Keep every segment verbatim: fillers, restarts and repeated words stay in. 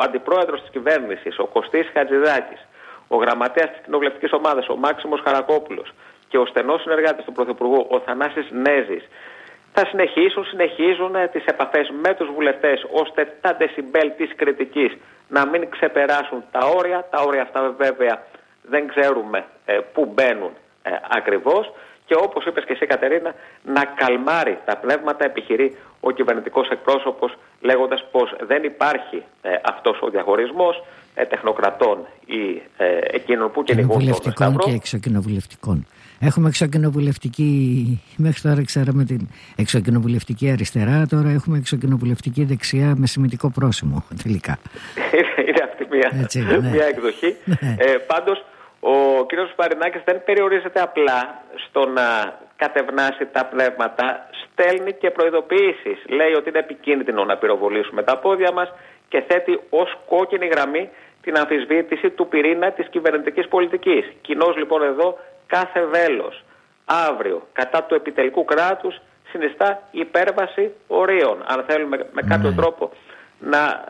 αντιπρόεδρος της κυβέρνησης, ο Κωστής Χατζηδάκης, ο γραμματέας της κοινοβουλευτικής ομάδας, ο Μάξιμος Χαρακόπουλος και ο στενός συνεργάτης του Πρωθυπουργού, ο Θανάσης Νέζης, θα συνεχίσουν, συνεχίζουν τις επαφές με τους βουλευτές, ώστε τα ντεσιμπέλ της κριτικής να μην ξεπεράσουν τα όρια. Τα όρια αυτά βέβαια δεν ξέρουμε ε, πού μπαίνουν ε, ακριβώς. Και όπως είπες και εσύ, Κατερίνα, να καλμάρει τα πνεύματα, επιχειρεί ο κυβερνητικός εκπρόσωπος, λέγοντας πως δεν υπάρχει ε, αυτός ο διαχωρισμός ε, τεχνοκρατών ή ε, εκείνων που κυνηγούν τον Σταυρό. Και εξοκοινοβουλευτικών. Έχουμε εξοκοινοβουλευτική, μέχρι τώρα ξέραμε την εξοκοινοβουλευτική αριστερά, τώρα έχουμε εξοκοινοβουλευτική δεξιά με σημαντικό πρόσημο τελικά. Είναι αυτή μια, Έτσι, ναι. μια εκδοχή. Ναι. Ε, πάντως, ο κ. Βαρινάκης δεν περιορίζεται απλά στο να κατευνάσει τα πνεύματα, στέλνει και προειδοποιήσεις. Λέει ότι είναι επικίνδυνο να πυροβολήσουμε τα πόδια μας και θέτει ως κόκκινη γραμμή την αμφισβήτηση του πυρήνα της κυβερνητικής πολιτικής. Κοινώς λοιπόν εδώ κάθε βέλος αύριο κατά του επιτελικού κράτους συνιστά υπέρβαση ορίων. Αν θέλουμε με κάποιο mm. τρόπο να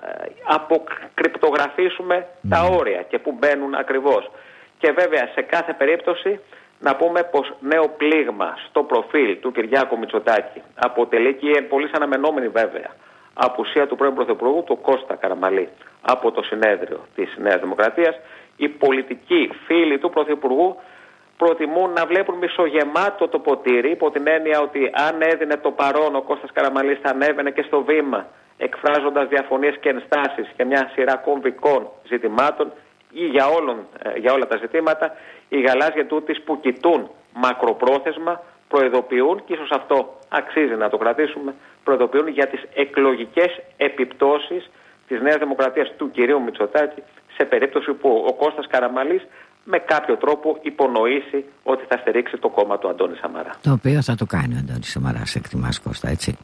αποκρυπτογραφήσουμε mm. τα όρια και που μπαίνουν ακριβώς. Και βέβαια σε κάθε περίπτωση να πούμε πως νέο πλήγμα στο προφίλ του Κυριάκου Μητσοτάκη αποτελεί και η πολύ αναμενόμενη βέβαια απουσία του πρώην Πρωθυπουργού του Κώστα Καραμανλή από το συνέδριο της Νέας Δημοκρατίας. Οι πολιτικοί φίλοι του Πρωθυπουργού προτιμούν να βλέπουν μισογεμάτο το ποτήρι, υπό την έννοια ότι αν έδινε το παρόν ο Κώστας Καραμανλής θα ανέβαινε και στο βήμα εκφράζοντας διαφωνίες και ενστάσεις για μια σειρά κομβικών ζητημάτων ή για, όλων, για όλα τα ζητήματα. Οι γαλάζια τούτης που κοιτούν μακροπρόθεσμα προειδοποιούν, και ίσως αυτό αξίζει να το κρατήσουμε, προειδοποιούν για τις εκλογικές επιπτώσεις της Νέας Δημοκρατίας του κυρίου Μητσοτάκη σε περίπτωση που ο Κώστας Καραμανλής με κάποιο τρόπο υπονοήσει ότι θα στηρίξει το κόμμα του Αντώνη Σαμαρά. Το οποίο θα το κάνει ο Αντώνης Σαμαράς, εκτιμάς, Κώστα, έτσι?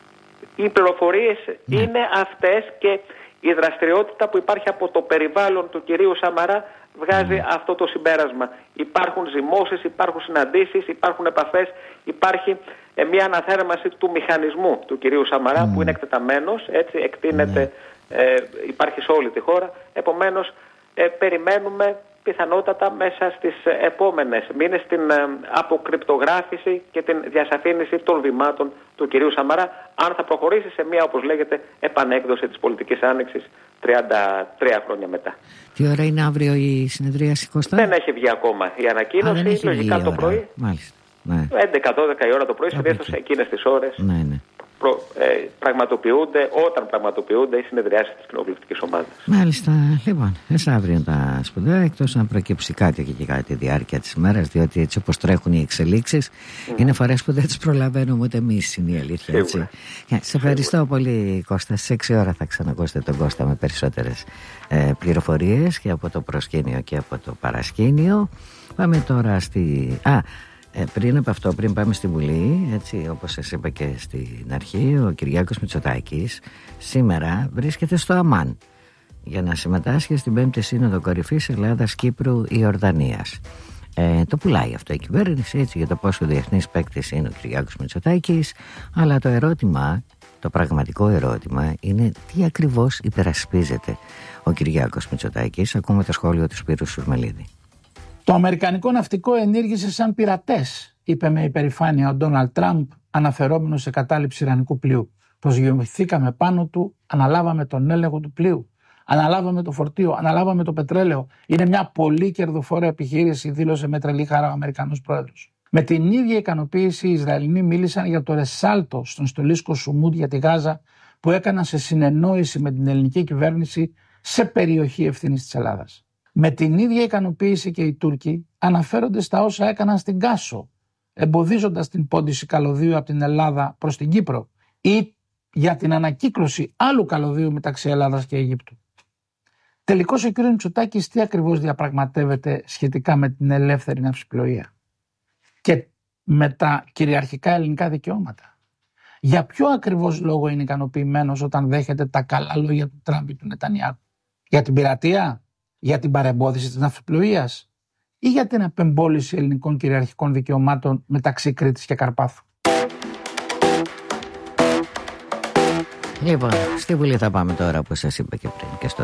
Οι πληροφορίες ναι. είναι αυτές και η δραστηριότητα που υπάρχει από το περιβάλλον του κυρίου Σαμαρά βγάζει mm. αυτό το συμπέρασμα. Υπάρχουν ζυμώσεις, υπάρχουν συναντήσεις, υπάρχουν επαφές, υπάρχει ε, μια αναθέρμανση του μηχανισμού του κυρίου Σαμαρά mm. που είναι εκτεταμένος, έτσι εκτείνεται, mm. ε, υπάρχει σε όλη τη χώρα. Επομένως ε, περιμένουμε πιθανότατα μέσα στις επόμενες μήνες την ε, αποκρυπτογράφηση και την διασαφήνιση των βημάτων του κυρίου Σαμαρά, αν θα προχωρήσει σε μια, όπως λέγεται, επανέκδοση της πολιτικής άνοιξης τριάντα τρία χρόνια μετά. Τι ώρα είναι αύριο η συνεδρίαση, Κώστα? Δεν έχει βγει ακόμα η ανακοίνωση. Α, δεν έχει λογικά το πρωί. Μάλιστα. Ναι. έντεκα δώδεκα η ώρα το πρωί, συνήθως εκείνες τις ώρες ναι, ναι. προ, ε, πραγματοποιούνται, όταν πραγματοποιούνται οι συνεδριάσεις της κοινοβουλευτικής ομάδας. Μάλιστα. Λοιπόν, αύριο τα σπουδαία, εκτός να προκύψει κάτι και κατά τη διάρκεια της ημέρας, διότι έτσι όπως τρέχουν οι εξελίξεις, mm. είναι φορές που δεν τις προλαβαίνουμε ούτε εμείς, είναι η αλήθεια. Έτσι. Σε ευχαριστώ Σίγουρα. πολύ, Κώστα. Στις έξι ώρα θα ξανακούσετε τον Κώστα με περισσότερες ε, πληροφορίες και από το προσκήνιο και από το παρασκήνιο. Πάμε τώρα στη... Α, Ε, πριν από αυτό, πριν πάμε στη Βουλή, έτσι όπως σας είπα και στην αρχή, ο Κυριάκος Μητσοτάκης σήμερα βρίσκεται στο Αμάν για να συμμετάσχει στην πέμπτη Σύνοδο Κορυφής Ελλάδας Κύπρου Ιορδανίας. Ε, το πουλάει αυτό η κυβέρνηση, έτσι, για το πόσο διεθνής παίκτης είναι ο Κυριάκος Μητσοτάκης, αλλά το ερώτημα, το πραγματικό ερώτημα είναι τι ακριβώς υπερασπίζεται ο Κυριάκος Μητσοτάκης. Ακούμε το σχόλιο του Σπύρου Σουρμελίδη. Το αμερικανικό ναυτικό ενήργησε σαν πειρατές, είπε με υπερηφάνεια ο Ντόναλντ Τραμπ, αναφερόμενος σε κατάληψη ιρανικού πλοίου. Προσγειωθήκαμε πάνω του, αναλάβαμε τον έλεγχο του πλοίου, αναλάβαμε το φορτίο, αναλάβαμε το πετρέλαιο. Είναι μια πολύ κερδοφόρα επιχείρηση, δήλωσε με τρελή χαρά ο Αμερικανός πρόεδρος. Με την ίδια ικανοποίηση οι Ισραηλινοί μίλησαν για το ρεσάλτο στον στολίσκο Σουμούντ για τη Γάζα που έκαναν σε συνεννόηση με την ελληνική κυβέρνηση σε περιοχή ευθύνης της Ελλάδας. Με την ίδια ικανοποίηση και οι Τούρκοι αναφέρονται στα όσα έκαναν στην Κάσο, εμποδίζοντας την πόντιση καλωδίου από την Ελλάδα προς την Κύπρο ή για την ανακύκλωση άλλου καλωδίου μεταξύ Ελλάδας και Αιγύπτου. Τελικώς ο κ. Μητσοτάκης τι ακριβώς διαπραγματεύεται σχετικά με την ελεύθερη ναυσιπλοεία και με τα κυριαρχικά ελληνικά δικαιώματα? Για ποιο ακριβώς λόγο είναι ικανοποιημένος όταν δέχεται τα καλά λόγια του Τραμπ ή του Νετανιάχου? Για την πειρατεία? Για την παρεμπόδιση της ναυσιπλοείας ή για την απεμπόληση ελληνικών κυριαρχικών δικαιωμάτων μεταξύ Κρήτης και Καρπάθου? Λοιπόν, στη Βουλή θα πάμε τώρα, όπως σας είπα και πριν, και στο